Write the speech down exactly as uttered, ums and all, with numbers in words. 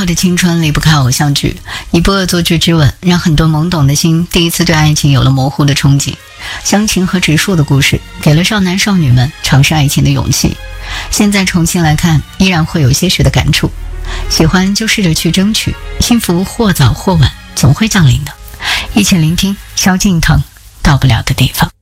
后的青春离不开偶像剧，一部恶作剧之吻让很多懵懂的心第一次对爱情有了模糊的憧憬。湘琴和植树的故事给了少男少女们尝试爱情的勇气，现在重新来看依然会有些许的感触。喜欢就试着去争取，幸福或早或晚总会降临的。一起聆听萧敬腾到不了的地方。